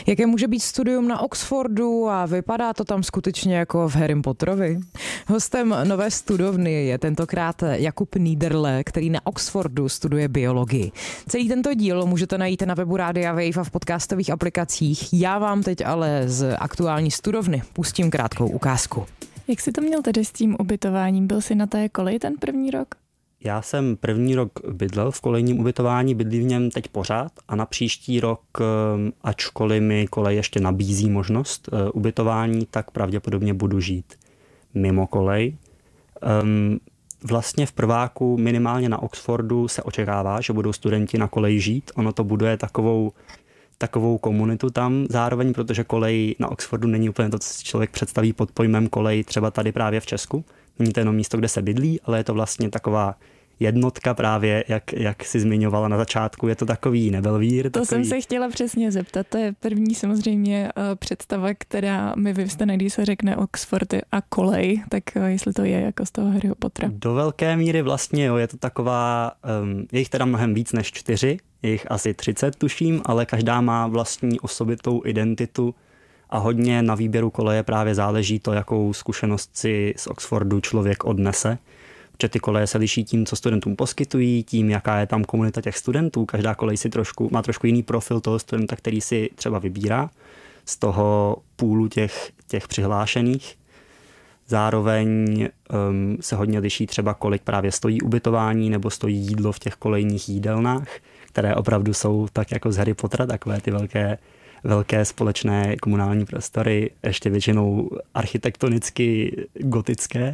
Jaké může být studium na Oxfordu a vypadá to tam skutečně jako v Harrym Potterovi? Hostem Nové studovny je tentokrát Jakub Niederle, který na Oxfordu studuje biologii. Celý tento díl můžete najít na webu Rádia Wave a v podcastových aplikacích. Já vám teď ale z aktuální studovny pustím krátkou ukázku. Jak jsi to měl tedy s tím ubytováním? Byl jsi na té koleji ten první rok? Já jsem první rok bydlel v kolejním ubytování, bydlím v něm teď pořád a na příští rok, ačkoliv mi kolej ještě nabízí možnost ubytování, tak pravděpodobně budu žít mimo kolej. Vlastně v prváku minimálně na Oxfordu se očekává, že budou studenti na koleji žít. Ono to buduje takovou komunitu tam zároveň, protože kolej na Oxfordu není úplně to, co si člověk představí pod pojmem kolej třeba tady právě v Česku. Není to jenom místo, kde se bydlí, ale je to vlastně taková jednotka právě, jak jsi zmiňovala na začátku, je to takový nebelvír. To jsem se chtěla přesně zeptat, to je první samozřejmě představa, která mi vyvstane, když se řekne Oxford a kolej, tak jestli to je jako z toho Harryho Pottera. Do velké míry vlastně jo, je to taková, je jich teda mnohem víc než 4, je jich asi 30 tuším, ale každá má vlastní osobitou identitu a hodně na výběru koleje právě záleží to, jakou zkušenost si z Oxfordu člověk odnese. Protože ty koleje se liší tím, co studentům poskytují, tím, jaká je tam komunita těch studentů. Každá kolej si má trošku jiný profil toho studenta, který si třeba vybírá z toho půlu těch přihlášených. Zároveň se hodně liší třeba, kolik právě stojí ubytování nebo stojí jídlo v těch kolejních jídelnách, které opravdu jsou tak jako z Harry Pottera, takové ty velké společné komunální prostory, ještě většinou architektonicky gotické.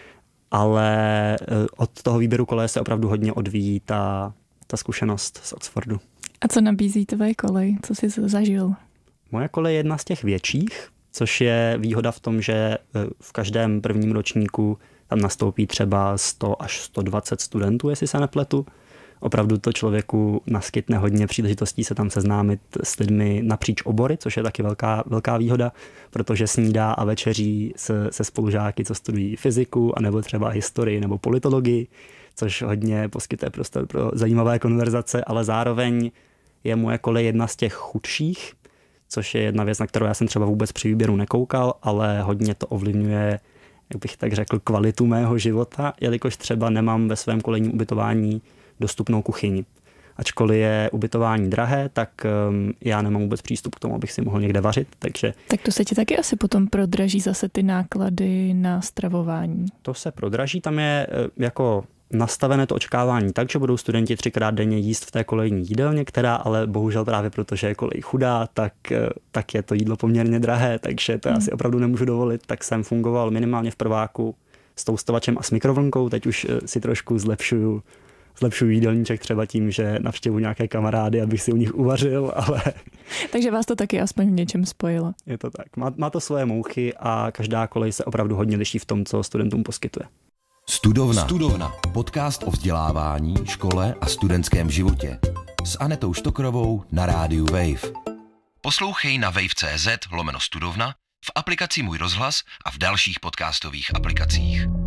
Ale od toho výběru koleje se opravdu hodně odvíjí ta zkušenost z Oxfordu. A co nabízí tvoje kolej? Co jsi zažil? Moje kolej je jedna z těch větších, což je výhoda v tom, že v každém prvním ročníku tam nastoupí třeba 100 až 120 studentů, jestli se nepletu. Opravdu to člověku naskytne hodně příležitostí se tam seznámit s lidmi napříč obory, což je taky velká výhoda, protože snídá a večeří se spolužáky, co studují fyziku, anebo třeba historii nebo politologii, což hodně poskytuje prostor pro zajímavé konverzace, ale zároveň je moje kolej jedna z těch chudších, což je jedna věc, na kterou já jsem třeba vůbec při výběru nekoukal, ale hodně to ovlivňuje, jak bych tak řekl, kvalitu mého života, jelikož třeba nemám ve svém kolejním ubytování dostupnou kuchyni. Ačkoliv je ubytování drahé, tak já nemám vůbec přístup k tomu, abych si mohl někde vařit. Tak to se ti taky asi potom prodraží zase ty náklady na stravování. To se prodraží, tam je jako nastavené to očekávání tak, že budou studenti 3krát denně jíst v té kolejní jídelně, která ale bohužel právě protože je kolej chudá, tak je to jídlo poměrně drahé, takže to já si opravdu nemůžu dovolit. Tak jsem fungoval minimálně v prváku s toustovačem a s mikrovlnkou, teď už si trošku zlepšuju jídelníček třeba tím, že navštěvuji nějaké kamarády, abych si u nich uvařil, ale... Takže vás to taky aspoň v něčem spojilo. Je to tak. Má to svoje mouchy a každá kolej se opravdu hodně liší v tom, co studentům poskytuje. Studovna. Podcast o vzdělávání, škole a studentském životě. S Anetou Štokrovou na rádiu Wave. Poslouchej na wave.cz/studovna, v aplikaci Můj rozhlas a v dalších podcastových aplikacích.